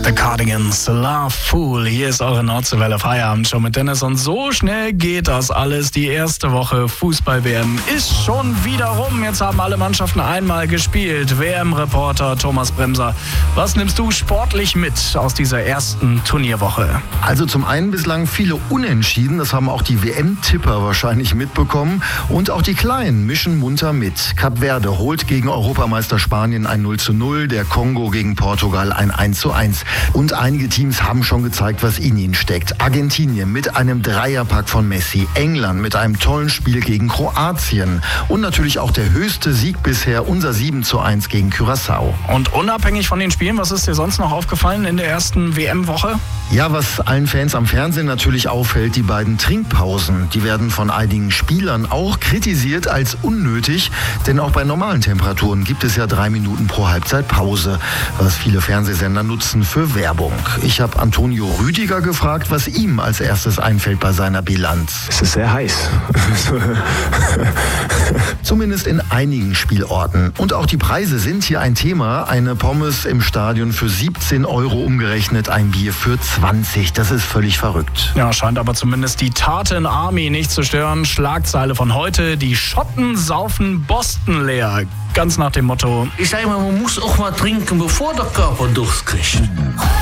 The Cardigans, Love Fool. Hier ist eure Nordseewelle Feierabend mit Dennis. Und so schnell geht das alles. Die erste Woche Fußball-WM ist schon wieder rum. Jetzt haben alle Mannschaften einmal gespielt. WM-Reporter Thomas Bremser, was nimmst du sportlich mit aus dieser ersten Turnierwoche? Also zum einen bislang viele Unentschieden. Das haben auch die WM-Tipper wahrscheinlich mitbekommen. Und auch die Kleinen mischen munter mit. Kap Verde holt gegen Europameister Spanien ein 0:0. Der Kongo gegen Portugal ein 1:1. Und einige Teams haben schon gezeigt, was in ihnen steckt. Argentinien mit einem Dreierpack von Messi. England mit einem tollen Spiel gegen Kroatien. Und natürlich auch der höchste Sieg bisher, unser 7:1 gegen Curaçao. Und unabhängig von den Spielen, was ist dir sonst noch aufgefallen in der ersten WM-Woche? Ja, was allen Fans am Fernsehen natürlich auffällt, die beiden Trinkpausen. Die werden von einigen Spielern auch kritisiert als unnötig, denn auch bei normalen Temperaturen gibt es ja 3 Minuten pro Halbzeit Pause, was viele Fernsehsender nutzen für Werbung. Ich habe Antonio Rüdiger gefragt, was ihm als erstes einfällt bei seiner Bilanz. Es ist sehr heiß. Zumindest in einigen Spielorten. Und auch die Preise sind hier ein Thema. Eine Pommes im Stadion für 17 € umgerechnet, ein Bier für 20. Das ist völlig verrückt. Ja, scheint aber zumindest die Tartan Army nicht zu stören. Schlagzeile von heute: Die Schotten saufen Boston leer. Ganz nach dem Motto: Ich sage mal, man muss auch mal trinken, bevor der Körper Durst kriegt.